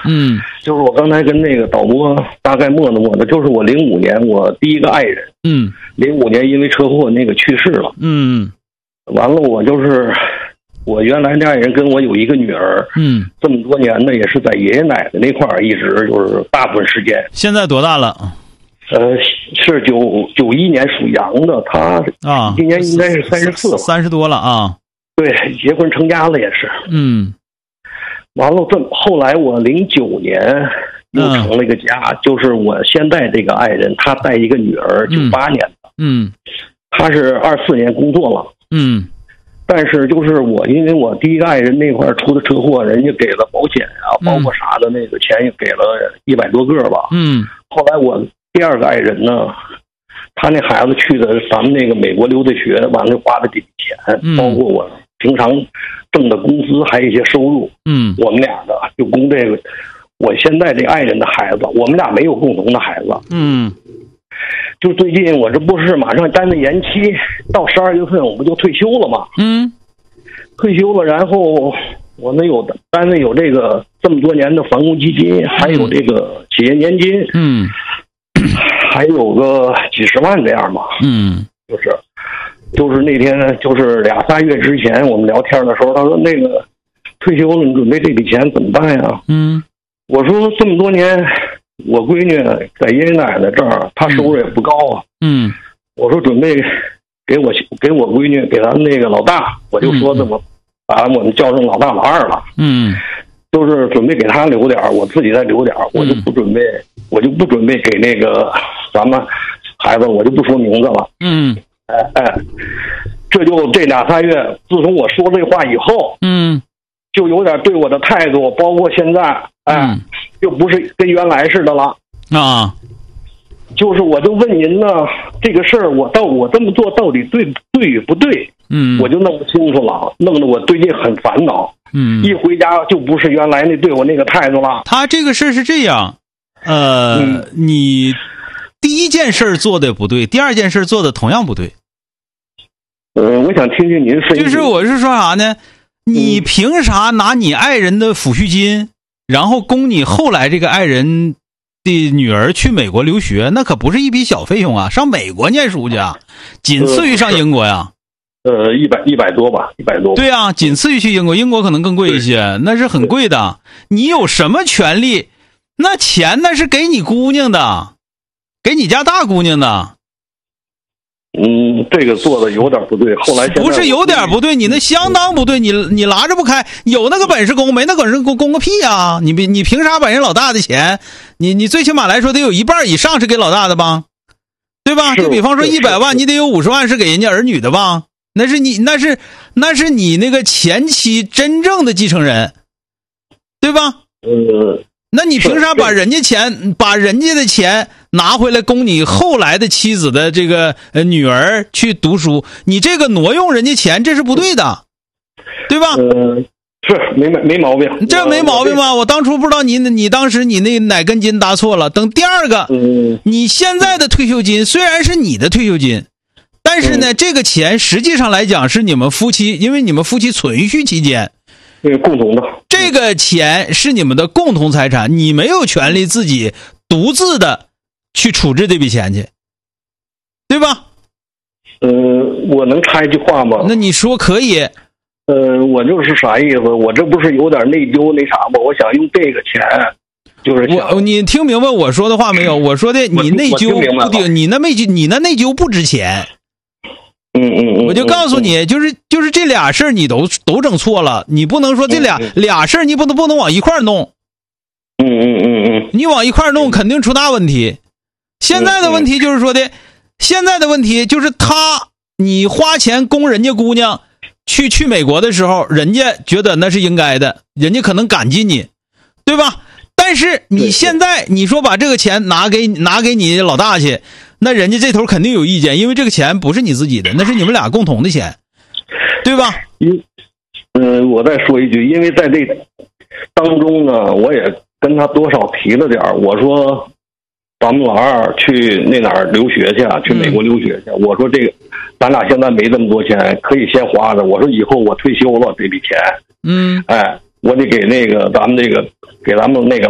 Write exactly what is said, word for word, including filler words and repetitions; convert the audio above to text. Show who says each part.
Speaker 1: 嗯，
Speaker 2: 就是我刚才跟那个导播大概摸了摸的，就是我零五年我第一个爱人，
Speaker 1: 嗯，
Speaker 2: 零五年因为车祸那个去世了，
Speaker 1: 嗯，
Speaker 2: 完了我就是我原来的爱人跟我有一个女儿，
Speaker 1: 嗯，
Speaker 2: 这么多年呢也是在爷爷奶奶那块儿一直就是大部分时间。
Speaker 1: 现在多大了？
Speaker 2: 呃，是九九一年属羊的，他
Speaker 1: 啊，
Speaker 2: 今年应该是三十四，
Speaker 1: 三十多了啊。
Speaker 2: 对，结婚成家了也是。
Speaker 1: 嗯，
Speaker 2: 完了，这后来我零九年又成了一个家，嗯、就是我现在这个爱人，他带一个女儿，九八年的，
Speaker 1: 嗯，
Speaker 2: 他是二四年工作了，
Speaker 1: 嗯，
Speaker 2: 但是就是我，因为我第一个爱人那块出的车祸，人家给了保险啊，包括啥的那个钱也给了一百多个吧，
Speaker 1: 嗯，
Speaker 2: 后来我第二个爱人呢，他那孩子去的咱们那个美国留的学，完了花的这笔钱，
Speaker 1: 嗯、
Speaker 2: 包括我平常挣的工资，还有一些收入，
Speaker 1: 嗯，
Speaker 2: 我们俩的就供这个我现在这爱人的孩子，我们俩没有共同的孩子，
Speaker 1: 嗯，
Speaker 2: 就最近我这不是马上单位延期，到十二月份我不就退休了吗？
Speaker 1: 嗯，
Speaker 2: 退休了，然后我们有单位有这个这么多年的房屋基金，还有这个企业年金，
Speaker 1: 嗯。
Speaker 2: 还有个几十万这样吧，
Speaker 1: 嗯，
Speaker 2: 就是，就是那天就是俩仨月之前我们聊天的时候，他说那个退休了，你准备这笔钱怎么办呀？
Speaker 1: 嗯，
Speaker 2: 我说这么多年，我闺女在爷爷奶奶这儿，她收入也不高啊。
Speaker 1: 嗯，
Speaker 2: 我说准备给我给我闺女给咱们那个老大，我就说怎么把我们叫成老大老二了。
Speaker 1: 嗯。
Speaker 2: 就是准备给他留点，我自己再留点，我就不准备，嗯、我就不准备给那个咱们孩子，我就不说名字了。
Speaker 1: 嗯，
Speaker 2: 哎哎，这就这俩仨月，自从我说这话以后，
Speaker 1: 嗯，
Speaker 2: 就有点对我的态度，包括现在，哎，
Speaker 1: 嗯、
Speaker 2: 就不是跟原来似的了
Speaker 1: 啊。
Speaker 2: 就是我就问您呢，这个事儿我到我这么做到底对对与不对？
Speaker 1: 嗯，
Speaker 2: 我就弄不清楚了，弄得我最近很烦恼。
Speaker 1: 嗯，
Speaker 2: 一回家就不是原来那对我那个态度了。
Speaker 1: 他这个事儿是这样，呃，嗯、你第一件事做的不对，第二件事做的同样不对。
Speaker 2: 呃，我想听听您分析。
Speaker 1: 就是我是说啥呢？你凭啥拿你爱人的抚恤金，然后供你后来这个爱人的女儿去美国留学？那可不是一笔小费用啊！上美国念书去啊，仅次于上英国呀。
Speaker 2: 呃，一百一百多吧，一百多。
Speaker 1: 对啊，仅次于去英国，英国可能更贵一些，那是很贵的。你有什么权利？那钱那是给你姑娘的，给你家大姑娘的。
Speaker 2: 嗯，这个做的有点不对。后来
Speaker 1: 不是有点不对，你那相当不对，你你拿着不开，有那个本事供，没那个本事供供个屁啊！你你凭啥把人老大的钱？你你最起码来说得有一半以上是给老大的吧？对吧？就比方说一百万，你得有五十万是给人家儿女的吧？那是你，那是那是你那个前妻真正的继承人，对吧？
Speaker 2: 呃，
Speaker 1: 那你凭啥把人家钱，把人家的钱拿回来供你后来的妻子的这个呃女儿去读书？你这个挪用人家钱，这是不对的，对吧？
Speaker 2: 呃，是没没毛病，
Speaker 1: 这没毛病吗？我当初不知道你你当时你那哪根筋搭错了。等第二个，
Speaker 2: 嗯，
Speaker 1: 你现在的退休金虽然是你的退休金。但是呢，这个钱实际上来讲是你们夫妻，因为你们夫妻存续期间，
Speaker 2: 对，共同的。
Speaker 1: 这个钱是你们的共同财产，你没有权利自己独自的去处置这笔钱去，对吧？
Speaker 2: 呃，我能插一句话吗？
Speaker 1: 那你说可以。
Speaker 2: 呃，我就是啥意思？我这不是有点内疚那啥吗？我想用这个钱。就是
Speaker 1: 我，你听明白我说的话没有？我说的你内疚不顶，你那内疚，你那内疚不值钱。
Speaker 2: 嗯嗯嗯，
Speaker 1: 我就告诉你，就是就是这俩事儿你都都整错了，你不能说这俩、嗯、俩事儿你不能不能往一块儿弄。
Speaker 2: 嗯嗯嗯嗯，
Speaker 1: 你往一块儿弄肯定出大问题。现在的问题就是说的，嗯、现在的问题就是他你花钱供人家姑娘去去美国的时候，人家觉得那是应该的，人家可能感激你，对吧？但是你现在你说把这个钱拿给拿给你老大去。那人家这头肯定有意见，因为这个钱不是你自己的，那是你们俩共同的钱，对吧？
Speaker 2: 嗯，呃，我再说一句，因为在这当中呢，我也跟他多少提了点儿，我说咱们老二去那哪儿留学去啊，去美国留学去。嗯、我说这个，咱俩现在没这么多钱，可以先花着。我说以后我退休了这笔钱，
Speaker 1: 嗯，
Speaker 2: 哎，我得给那个咱们这个给咱们那个